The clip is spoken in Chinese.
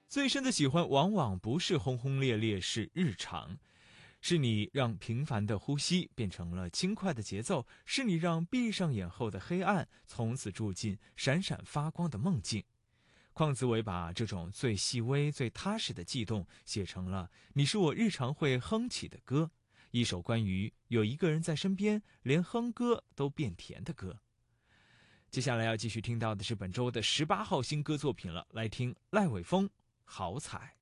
最深的喜欢往往不是轰轰烈烈，是日常。是你让平凡的呼吸变成了轻快的节奏，是你让闭上眼后的黑暗从此住进闪闪发光的梦境。邝子伟把这种最细微、最踏实的悸动写成了《你是我日常会哼起的歌》，一首关于有一个人在身边，连哼歌都变甜的歌。接下来要继续听到的是本周的18号新歌作品了，来听赖伟峰《好彩》。